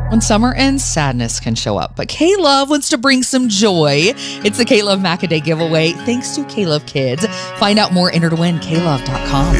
When summer ends, sadness can show up, but K-Love wants to bring some joy. It's the K-Love Mac a Day giveaway thanks to K-Love Kids. Find out more, enter to win, klove.com.